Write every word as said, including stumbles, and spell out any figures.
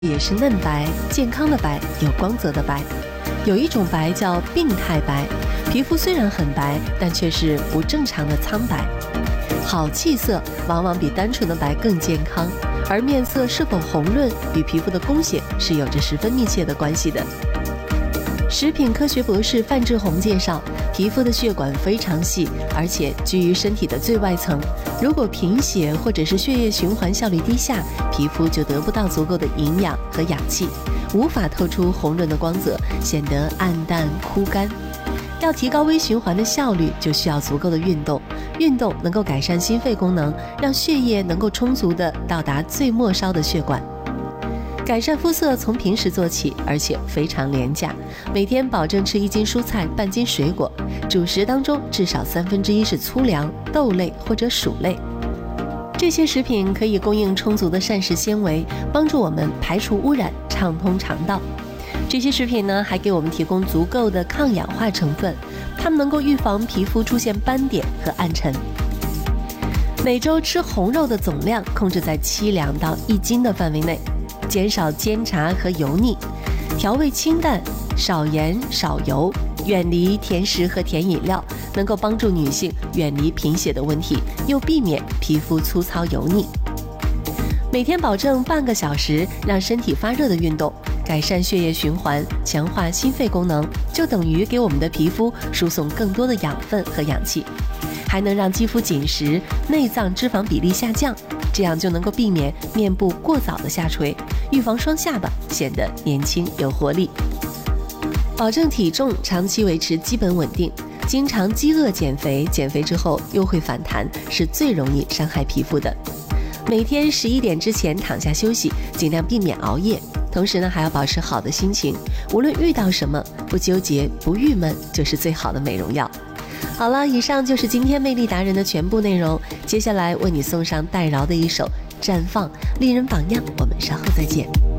也是嫩白、健康的白，有光泽的白。有一种白叫病态白，皮肤虽然很白，但却是不正常的苍白。好气色往往比单纯的白更健康，而面色是否红润与皮肤的供血是有着十分密切的关系的。食品科学博士范志红介绍，皮肤的血管非常细，而且居于身体的最外层。如果贫血或者是血液循环效率低下，皮肤就得不到足够的营养和氧气，无法透出红润的光泽，显得暗淡枯干。要提高微循环的效率，就需要足够的运动。运动能够改善心肺功能，让血液能够充足地到达最末梢的血管。改善肤色从平时做起，而且非常廉价。每天保证吃一斤蔬菜、半斤水果，主食当中至少三分之一是粗粮、豆类或者薯类。这些食品可以供应充足的膳食纤维，帮助我们排除污染，畅通肠道。这些食品呢，还给我们提供足够的抗氧化成分，它们能够预防皮肤出现斑点和暗沉。每周吃红肉的总量控制在七两到一斤的范围内。减少煎炸和油腻，调味清淡，少盐少油，远离甜食和甜饮料，能够帮助女性远离贫血的问题，又避免皮肤粗糙油腻。每天保证半个小时让身体发热的运动，改善血液循环，强化心肺功能，就等于给我们的皮肤输送更多的养分和氧气，还能让肌肤紧实，内脏脂肪比例下降，这样就能够避免面部过早的下垂，预防双下巴显得年轻有活力。保证体重长期维持基本稳定，经常饥饿减肥，减肥之后又会反弹，是最容易伤害皮肤的。每天十一点之前躺下休息，尽量避免熬夜。同时呢，还要保持好的心情，无论遇到什么，不纠结不郁闷，就是最好的美容药。好了，以上就是今天魅力达人的全部内容。接下来为你送上戴娆的一首《绽放》，令人榜样。我们稍后再见。